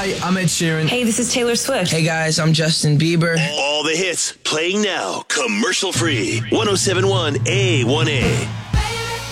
Hi, I'm Ed Sheeran. Hey, this is Taylor Swift. Hey guys, I'm Justin Bieber. All the hits playing now, commercial free. 107.1 A1A.